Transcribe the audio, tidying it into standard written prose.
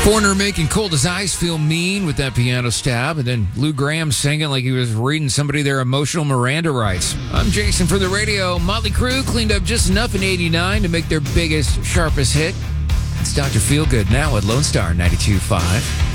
Foreigner making Cold as Ice feel mean with that piano stab, and then Lou Gramm singing like he was reading somebody their emotional Miranda rights. I'm Jason for the radio. Motley Crue cleaned up just enough in 89 to make their biggest, sharpest hit. It's Dr. Feelgood now at Lone Star 92.5.